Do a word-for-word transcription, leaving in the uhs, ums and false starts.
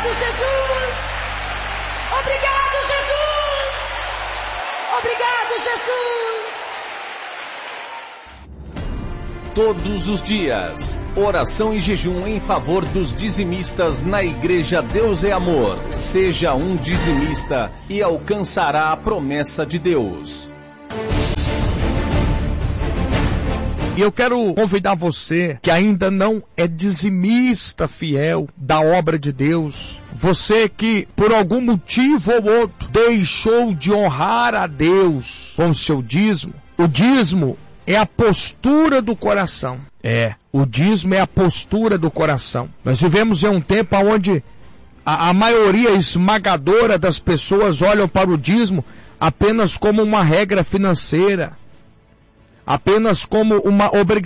Obrigado, Jesus! Obrigado, Jesus! Obrigado, Jesus! Todos os dias, oração e jejum em favor dos dizimistas na Igreja Deus é Amor. Seja um dizimista e alcançará a promessa de Deus. E eu quero convidar você que ainda não é dizimista fiel da obra de Deus, você que por algum motivo ou outro deixou de honrar a Deus com o seu dízimo. O dízimo é a postura do coração. É, o dízimo é a postura do coração. Nós vivemos em um tempo onde a, a maioria esmagadora das pessoas olham para o dízimo apenas como uma regra financeira, apenas como uma obrigação.